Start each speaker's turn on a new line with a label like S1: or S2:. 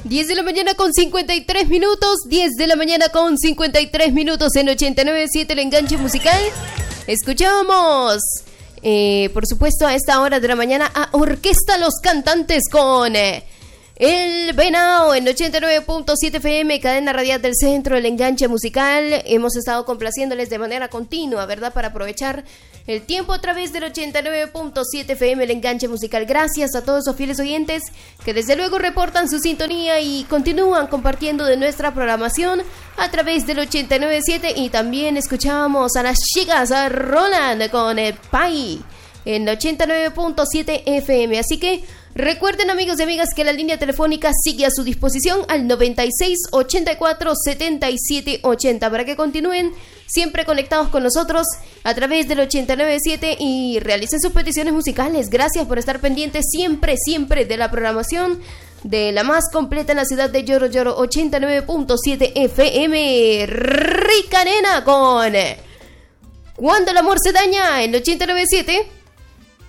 S1: 10 de la mañana con 53 minutos, 10 de la mañana con 53 minutos en 89.7 el enganche musical. Escuchamos, por supuesto, a esta hora de la mañana a Orquesta Los Cantantes con El Venao en 89.7 FM, cadena radial del centro, el enganche musical. Hemos estado complaciéndoles de manera continua, ¿verdad? Para aprovechar el tiempo a través del 89.7 FM, el enganche musical. Gracias a todos los fieles oyentes que desde luego reportan su sintonía y continúan compartiendo de nuestra programación a través del 89.7. Y también escuchamos a las chicas, a Roland con Pai en 89.7 FM. Así que recuerden, amigos y amigas, que la línea telefónica sigue a su disposición al 96 84 77 80 para que continúen siempre conectados con nosotros a través del 89.7 y realicen sus peticiones musicales. Gracias por estar pendientes siempre de la programación de la más completa en la ciudad de Lloro Lloro, 89.7 FM. Rica Nena con Cuando el amor se daña en 89.7.